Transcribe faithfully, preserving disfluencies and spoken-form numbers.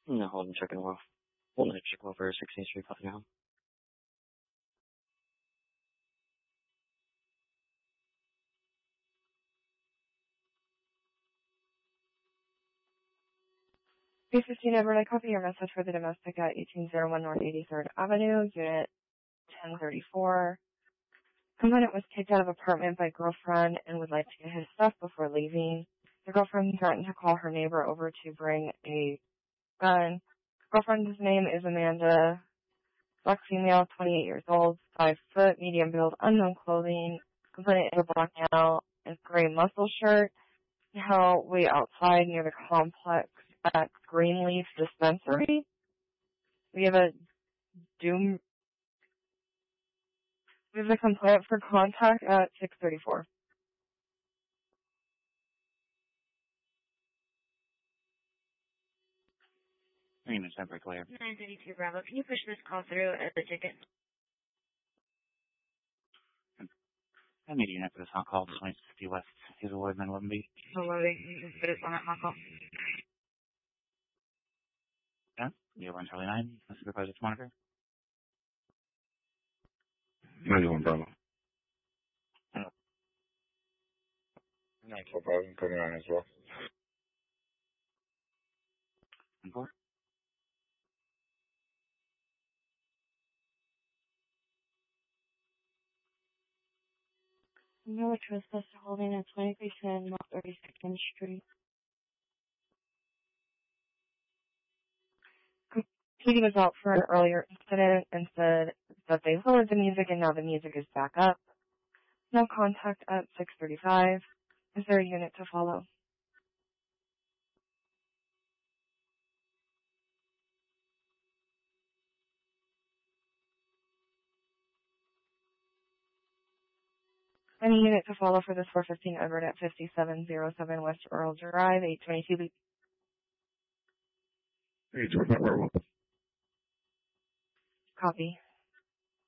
No, hold on, checking off. Hold on, check over sixteenth Street, Buckingham. three fifteen Edward, I copy your message for the domestic at eighteen oh one North eighty-third Avenue, Unit ten thirty-four. Complainant was kicked out of apartment by girlfriend and would like to get his stuff before leaving. The girlfriend threatened to call her neighbor over to bring a gun. Girlfriend's name is Amanda. Black female, twenty-eight years old, five foot, medium build, unknown clothing. Complainant is a black male and gray muscle shirt. Now wait outside near the complex at Greenleaf Dispensary. We have a doom. We have a complaint for contact at six thirty-four. My name is Temporary Clear. nine thirty-two Bravo. Can you push this call through as a ticket? I need a unit for this hot call, twenty fifty West Hazelwood, nine eleven B. Loading. Put it on that hot call. Yeah, you one Charlie nine, supervisor to monitor. ninety-one Bravo. Oh. nine twelve Bravo, thirty-nine as well. And four. No, a trespasser holding at twenty-three ten North thirty-second Street. Katie was out for an earlier incident and said that they lowered the music and now the music is back up. No contact at six thirty-five. Is there a unit to follow? Any unit to follow for this four fifteen Edward at fifty-seven oh seven West Earl Drive, eight twenty-two B. Hey, George, not Werewolf. Copy.